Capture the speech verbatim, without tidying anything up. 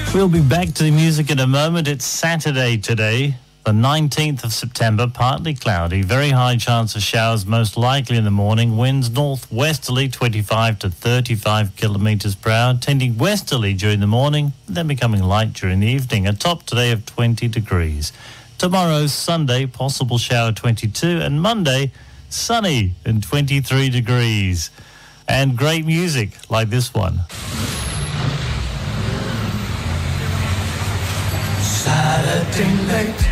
We'll be back to the music in a moment. It's Saturday today, the nineteenth of September, partly cloudy, very high chance of showers, most likely in the morning. Winds northwesterly, twenty-five to thirty-five kilometres per hour, tending westerly during the morning, then becoming light during the evening. A top today of twenty degrees. Tomorrow, Sunday, possible shower twenty-two, and Monday, sunny and twenty-three degrees. And great music like this one. Saturday night.